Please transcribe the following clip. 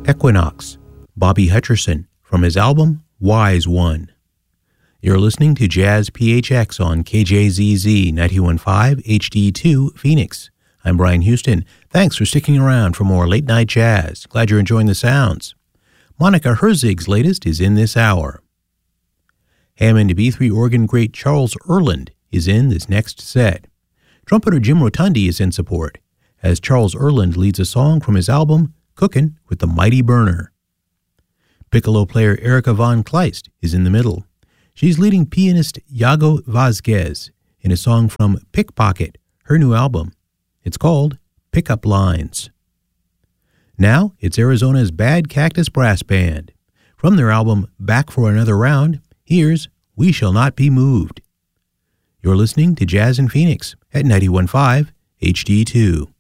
Equinox, Bobby Hutcherson, from his album Wise One. You're listening to Jazz PHX on KJZZ 91.5 HD2 Phoenix. I'm Brian Houston. Thanks for sticking around for more late night jazz. Glad you're enjoying the sounds. Monica Herzig's latest is in this hour. Hammond B3 organ great Charles Earland is in this next set. Trumpeter Jim Rotundi is in support, as Charles Earland leads a song from his album Cookin' with the Mighty Burner. Piccolo player Erica von Kleist is in the middle. She's leading pianist Yago Vazquez in a song from Pickpocket, her new album. It's called Pickup Lines. Now it's Arizona's Bad Cactus Brass Band. From their album Back for Another Round, here's We Shall Not Be Moved. You're listening to Jazz in Phoenix at 91.5 HD2.